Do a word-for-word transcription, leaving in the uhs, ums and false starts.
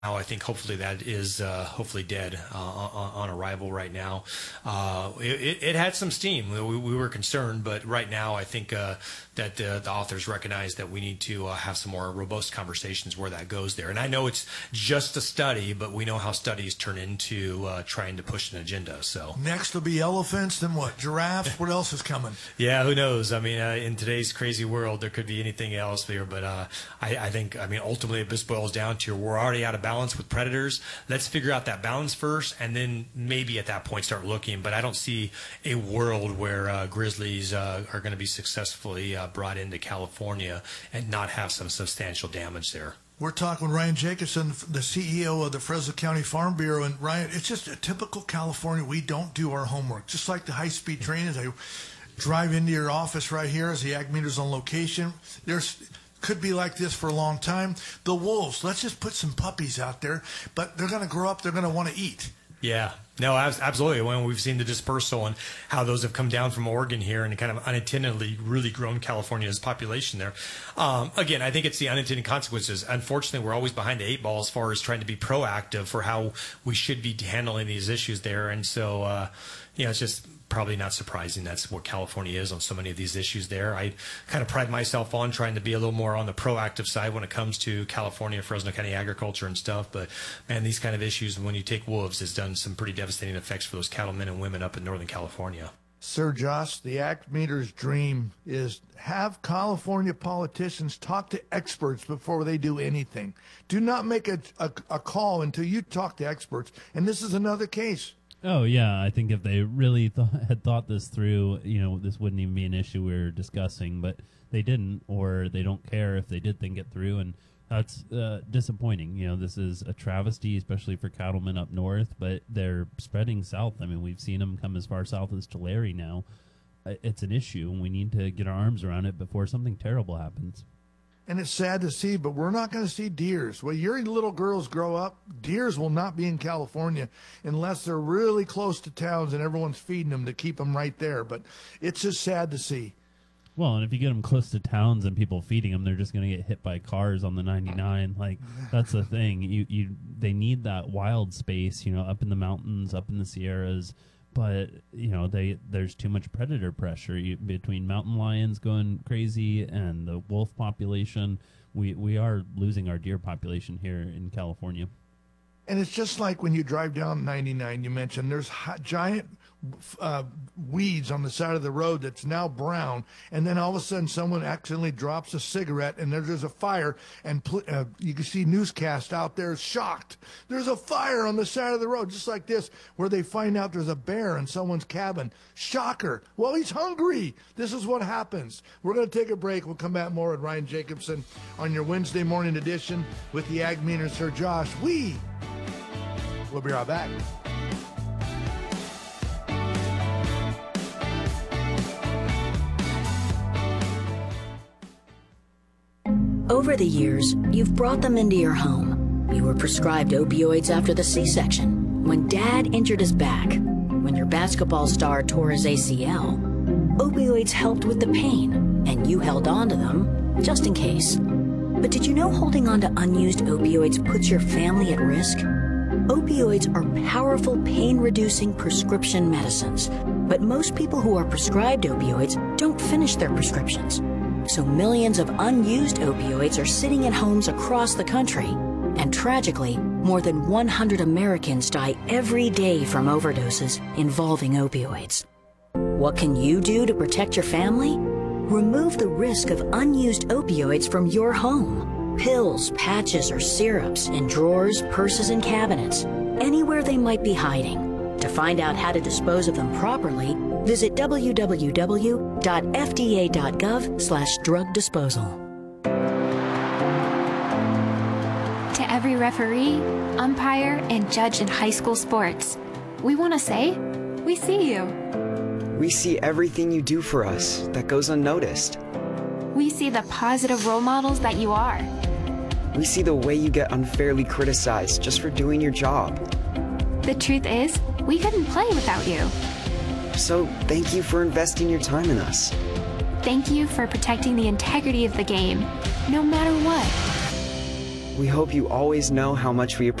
Now, I think hopefully that is uh, hopefully dead uh, on, on arrival right now. Uh, it, it had some steam. We, we were concerned, but right now I think uh, that uh, the authors recognize that we need to uh, have some more robust conversations where that goes there. And I know it's just a study, but we know how studies turn into uh, trying to push an agenda. So next will be elephants, then what? Giraffes? What else is coming? Yeah, who knows? I mean, uh, in today's crazy world, there could be anything else there. But uh, I, I think, I mean, ultimately, this boils down to we're already out of balance with predators. Let's figure out that balance first, and then maybe at that point start looking. But I don't see a world where uh, grizzlies uh, are going to be successfully uh, brought into California and not have some substantial damage there. We're talking with Ryan Jacobson, the C E O of the Fresno County Farm Bureau. And Ryan, it's just a typical California. We don't do our homework. Just like the high-speed train, as I drive into your office right here, as the ag meter's on location, there's could be like this for a long time. The wolves, let's just put some puppies out there, but they're going to grow up, they're going to want to eat. Yeah, no, absolutely. When we've seen the dispersal and how those have come down from Oregon here and kind of unintentionally really grown California's population there. Um, again, I think it's the unintended consequences. Unfortunately, we're always behind the eight ball as far as trying to be proactive for how we should be handling these issues there. And so, uh, you know, it's just probably not surprising that's what California is on so many of these issues there. I kind of pride myself on trying to be a little more on the proactive side when it comes to California, Fresno County agriculture and stuff. But, man, these kind of issues, when you take wolves, has done some pretty devastating effects for those cattlemen and women up in Northern California. Sir Josh, the ag meter's dream is have California politicians talk to experts before they do anything. Do not make a, a, a call until you talk to experts. And this is another case. Oh, yeah. I think if they really th- had thought this through, you know, this wouldn't even be an issue we were discussing, but they didn't, or they don't care if they did think it through, and that's uh, disappointing. You know, this is a travesty, especially for cattlemen up north, but they're spreading south. I mean, we've seen them come as far south as Tulare now. It's an issue, and we need to get our arms around it before something terrible happens. And it's sad to see, but we're not going to see deers. When your little girls grow up, deers will not be in California unless they're really close to towns and everyone's feeding them to keep them right there. But it's just sad to see. Well, and if you get them close to towns and people feeding them, they're just going to get hit by cars on the ninety-nine. Like, that's the thing. You, you, they need that wild space, you know, up in the mountains, up in the Sierras. But, you know, they there's too much predator pressure you, between mountain lions going crazy and the wolf population. We, we are losing our deer population here in California. And it's just like when you drive down ninety-nine, you mentioned there's hot, giant uh, weeds on the side of the road that's now brown, and then all of a sudden someone accidentally drops a cigarette and there's, there's a fire, and pl- uh, you can see newscast out there shocked. There's a fire on the side of the road, just like this, where they find out there's a bear in someone's cabin. Shocker. Well, he's hungry. This is what happens. We're going to take a break. We'll come back more with Ryan Jacobson on your Wednesday morning edition with the Ag Meter, Sir Josh. We We'll be right back. Over the years, you've brought them into your home. You were prescribed opioids after the C-section, when Dad injured his back, when your basketball star tore his A C L. Opioids helped with the pain, and you held on to them just in case. But did you know holding on to unused opioids puts your family at risk? Opioids are powerful pain-reducing prescription medicines, but most people who are prescribed opioids don't finish their prescriptions. So millions of unused opioids are sitting in homes across the country. And tragically, more than one hundred Americans die every day from overdoses involving opioids. What can you do to protect your family? Remove the risk of unused opioids from your home. Pills, patches, or syrups in drawers, purses, and cabinets, anywhere they might be hiding. To find out how to dispose of them properly, visit w w w dot f d a dot gov slash drug disposal. To every referee, umpire, and judge in high school sports, we want to say, we see you. We see everything you do for us that goes unnoticed. We see the positive role models that you are. We see the way you get unfairly criticized just for doing your job. The truth is, we couldn't play without you. So thank you for investing your time in us. Thank you for protecting the integrity of the game, no matter what. We hope you always know how much we